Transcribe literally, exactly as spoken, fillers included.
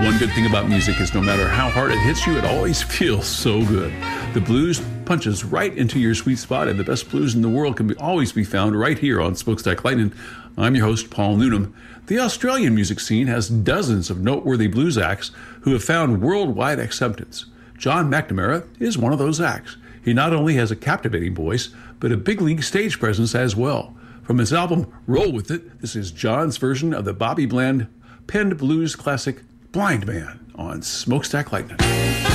One good thing about music is no matter how hard it hits you, it always feels so good. The blues punches right into your sweet spot, and the best blues in the world can be, always be found right here on Smokestack Lightning. I'm your host, Paul Newnham. The Australian music scene has dozens of noteworthy blues acts who have found worldwide acceptance. John McNamara is one of those acts. He not only has a captivating voice, but a big league stage presence as well. From his album Roll With It, this is John's version of the Bobby Bland penned blues classic Blind Man on Smokestack Lightning.